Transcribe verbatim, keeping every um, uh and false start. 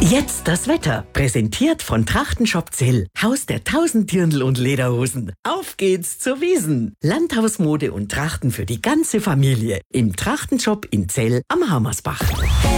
Jetzt das Wetter, präsentiert von Trachtenshop Zell, Haus der tausend Dirndl und Lederhosen. Auf geht's zur Wiesn. Landhausmode und Trachten für die ganze Familie im Trachtenshop in Zell am Hammersbach.